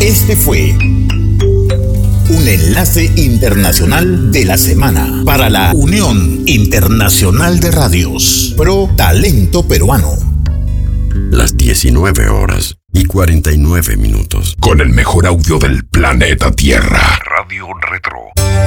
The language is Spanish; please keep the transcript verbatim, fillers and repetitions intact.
Este fue un enlace internacional de la semana para la Unión Internacional de Radios Pro Talento Peruano. Las diecinueve horas y cuarenta y nueve minutos. Con el mejor audio del planeta Tierra. Radio Retro.